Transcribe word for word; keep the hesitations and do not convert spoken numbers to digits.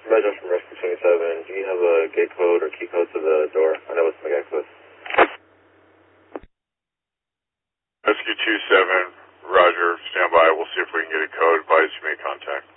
Roger from Rescue twenty-seven. Do you have a gate code or key code to the door? I know it's my gate code. Rescue two seven, Roger, stand by. We'll see if we can get a code. Advise you make contact.